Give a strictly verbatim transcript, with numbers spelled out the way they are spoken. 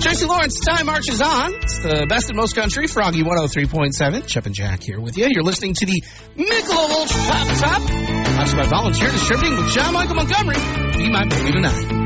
Tracy Lawrence, time marches on. It's the best and most country, Froggy one oh three point seven. Chip and Jack here with you. You're listening to the Michelob Ultra Pop Top. Sponsored by Volunteer Distributing with John Michael Montgomery. Be my baby tonight.